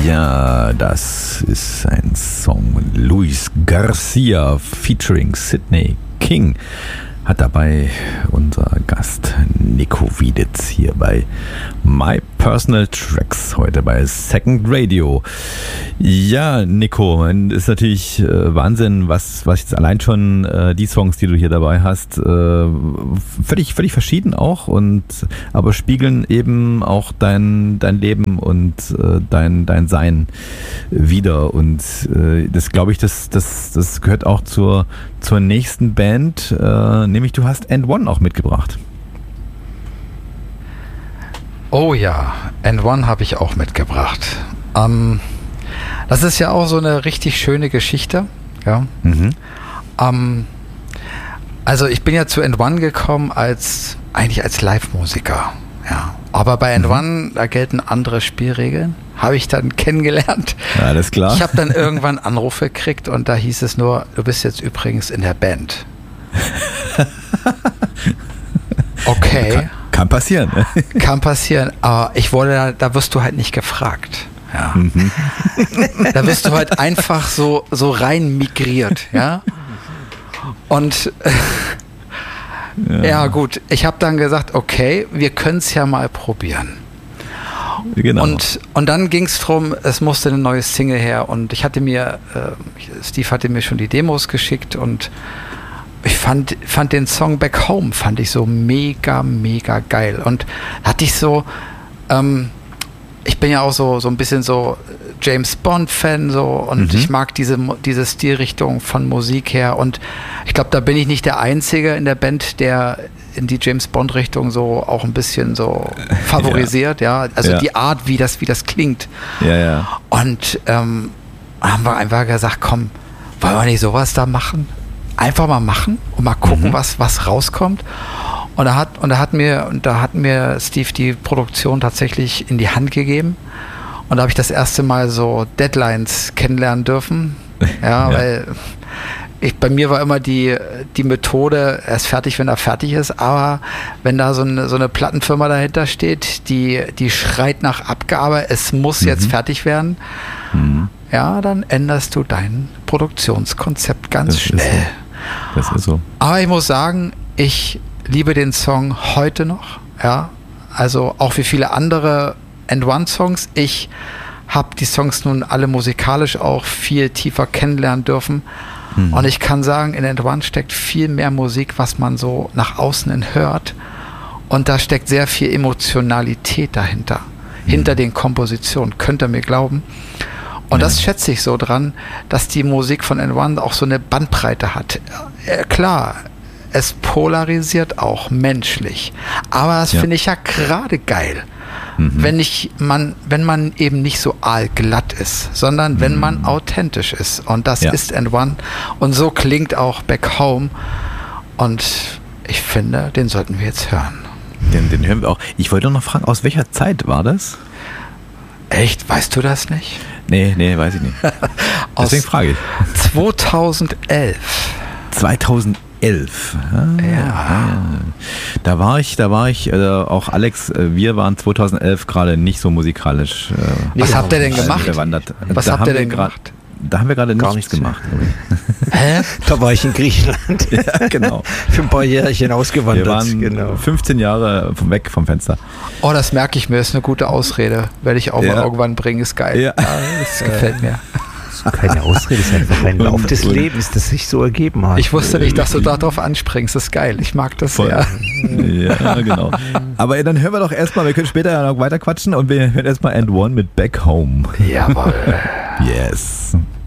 Ja, das ist ein Song von Luis Garcia featuring Sidney King. Hat dabei unser Gast Nico Wieditz hier bei My Personal Tracks, heute bei Second Radio. Ja, Nico, ist natürlich Wahnsinn, was jetzt allein schon die Songs, die du hier dabei hast, völlig verschieden auch, aber spiegeln eben auch dein Leben und dein Sein wider. Und das glaube ich, das gehört auch zur nächsten Band, nämlich du hast And One auch mitgebracht. Oh ja, And One habe ich auch mitgebracht. Das ist ja auch so eine richtig schöne Geschichte. Ja. Mhm. Also ich bin ja zu And One gekommen eigentlich als Live-Musiker. Ja. Aber bei And One, da gelten andere Spielregeln. Habe ich dann kennengelernt. Ja, alles klar. Ich habe dann irgendwann Anrufe gekriegt und da hieß es nur, du bist jetzt übrigens in der Band. Okay. Kann passieren. Kann passieren, aber da wirst du halt nicht gefragt. Ja. Mhm. Da wirst du halt einfach so rein migriert, ja. Und ja gut, ich habe dann gesagt, okay, wir können es ja mal probieren. Genau. Und dann ging es darum, es musste eine neue Single her und Steve hatte mir schon die Demos geschickt und ich fand den Song Back Home, fand ich so mega, mega geil. Und hatte ich so, ich bin ja auch so ein bisschen so James Bond-Fan so und ich mag diese Stilrichtung von Musik her und ich glaube, da bin ich nicht der Einzige in der Band, der in die James Bond-Richtung so auch ein bisschen so favorisiert, ja. Also die Art, wie das klingt. Ja, ja. Und haben wir einfach gesagt, komm, wollen wir nicht sowas da machen? Einfach mal machen und mal gucken, was rauskommt. Und da hat mir Steve die Produktion tatsächlich in die Hand gegeben. Und da habe ich das erste Mal so Deadlines kennenlernen dürfen. Ja, weil bei mir war immer die Methode, er ist fertig, wenn er fertig ist. Aber wenn da so eine Plattenfirma dahinter steht, die schreit nach Abgabe, es muss jetzt fertig werden. Ja, dann änderst du dein Produktionskonzept ganz schnell. Das ist so. Aber ich muss sagen, ich liebe den Song heute noch. Ja, also auch wie viele andere And One Songs. Ich habe die Songs nun alle musikalisch auch viel tiefer kennenlernen dürfen. Und ich kann sagen, in And One steckt viel mehr Musik, was man so nach außen hin hört. Und da steckt sehr viel Emotionalität dahinter. Hinter den Kompositionen, könnt ihr mir glauben. Und das schätze ich so dran, dass die Musik von And One auch so eine Bandbreite hat. Klar, es polarisiert auch menschlich. Aber das finde ich ja gerade geil. Wenn man eben nicht so aalglatt ist, sondern wenn man authentisch ist. Und das ist And One. Und so klingt auch Back Home. Und ich finde, den sollten wir jetzt hören. Den hören wir auch. Ich wollte noch fragen, aus welcher Zeit war das? Echt? Weißt du das nicht? Nee, weiß ich nicht. Deswegen frage ich. 2011. 2011. Ja. Da war ich, auch Alex, wir waren 2011 gerade nicht so musikalisch. Was habt ihr denn gemacht? Was habt ihr denn gemacht? Da haben wir gerade nichts gemacht. Hä? Da war ich in Griechenland. Ja, genau. Für ein paar Jährchen ausgewandert. Wir waren 15 Jahre weg vom Fenster. Oh, das merke ich mir. Das ist eine gute Ausrede. Werde ich auch mal irgendwann bringen. Ist geil. Ja. Das gefällt mir. Das ist keine Ausrede. Das ist einfach ein Lauf des Lebens, das sich so ergeben hat. Ich wusste nicht, dass du darauf anspringst. Das ist geil. Ich mag das sehr. Ja, genau. Aber dann hören wir doch erstmal, wir können später ja noch weiter quatschen und wir hören erstmal And One mit Back Home. Jawohl. Yes.